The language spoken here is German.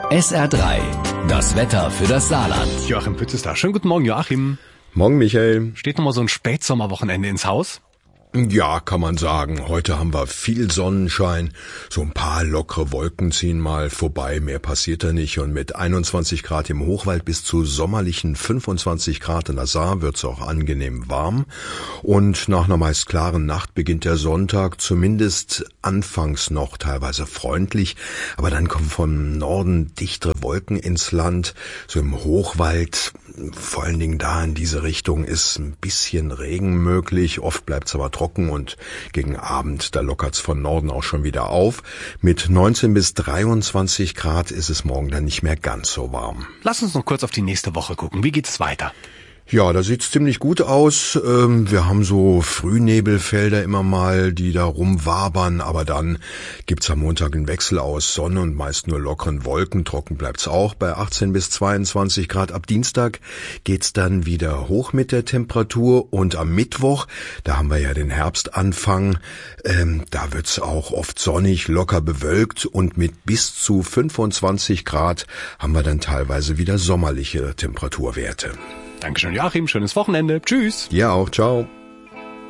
SR3, das Wetter für das Saarland. Joachim Pütz ist da. Schönen guten Morgen, Joachim. Morgen, Michael. Steht nochmal so ein Spätsommerwochenende ins Haus? Ja, kann man sagen. Heute haben wir viel Sonnenschein. So ein paar lockere Wolken ziehen mal vorbei. Mehr passiert da nicht. Und mit 21 Grad im Hochwald bis zu sommerlichen 25 Grad in der Saar wird's auch angenehm warm. Und nach einer meist klaren Nacht beginnt der Sonntag zumindest anfangs noch teilweise freundlich. Aber dann kommen vom Norden dichtere Wolken ins Land. So im Hochwald, vor allen Dingen da in diese Richtung, ist ein bisschen Regen möglich. Oft bleibt's aber trocken und gegen Abend, da lockert's von Norden auch schon wieder auf. Mit 19 bis 23 Grad ist es morgen dann nicht mehr ganz so warm. Lass uns noch kurz auf die nächste Woche gucken. Wie geht's weiter? Ja, da sieht's ziemlich gut aus. Wir haben so Frühnebelfelder immer mal, die da rumwabern, aber dann gibt's am Montag einen Wechsel aus Sonne und meist nur lockeren Wolken. Trocken bleibt's auch bei 18 bis 22 Grad. Ab Dienstag geht's dann wieder hoch mit der Temperatur und am Mittwoch, da haben wir ja den Herbstanfang, da wird's auch oft sonnig, locker bewölkt und mit bis zu 25 Grad haben wir dann teilweise wieder sommerliche Temperaturwerte. Dankeschön, Joachim. Schönes Wochenende. Tschüss. Ja auch. Ciao.